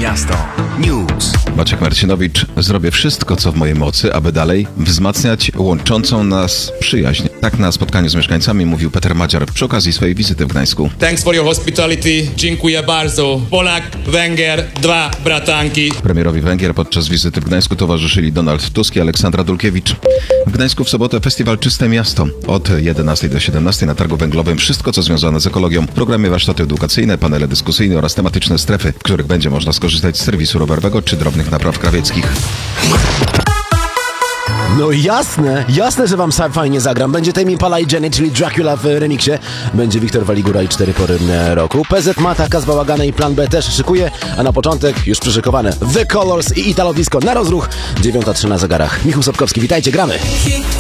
Miasto News. Maciek Marcinowicz, zrobię wszystko, co w mojej mocy, aby dalej wzmacniać łączącą nas przyjaźń. Tak na spotkaniu z mieszkańcami mówił Peter Madziar przy okazji swojej wizyty w Gdańsku. Thanks for your hospitality. Dziękuję bardzo. Polak, Węgier, dwa bratanki. Premierowi Węgier podczas wizyty w Gdańsku towarzyszyli Donald Tusk i Aleksandra Dulkiewicz. W Gdańsku w sobotę festiwal Czyste Miasto. Od 11 do 17 na targu węglowym wszystko, co związane z ekologią. W programie warsztaty edukacyjne, panele dyskusyjne oraz tematyczne strefy, w których będzie można skorzystać z serwisu rowerowego czy drobnych napraw krawieckich. No jasne, że wam fajnie zagram. Będzie Tame Impala i Jenny, czyli Dracula w remiksie. Będzie Wiktor Waligura i 4 pory roku. PZ Mata, Kaz Bałagana i Plan B też szykuje, a na początek już przyszykowane The Colors i Italo Disco na rozruch. 9:03 na zegarach. Michał Sobkowski, witajcie, gramy.